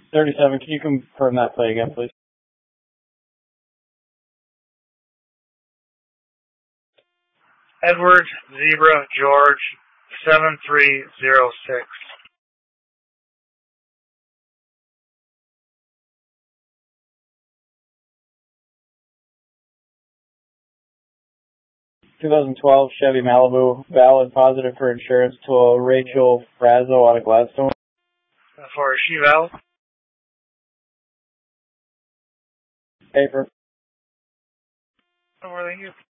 37, can you confirm that plate again, please? Edward Zebra George 7306. (2012) Chevy Malibu, valid, positive for insurance to Rachel Frazzo out of Gladstone. For she valid? Paper. Oh, thank you.